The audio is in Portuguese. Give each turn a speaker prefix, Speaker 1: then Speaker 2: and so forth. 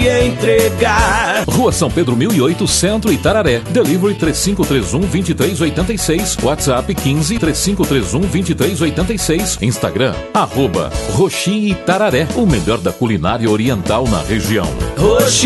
Speaker 1: entregar.
Speaker 2: Rua São Pedro 1008, Centro, Itararé. Delivery 3531-2386. WhatsApp 15-3531-2386. Instagram, @Roxi Itararé. O melhor da culinária oriental na região.
Speaker 1: Roxi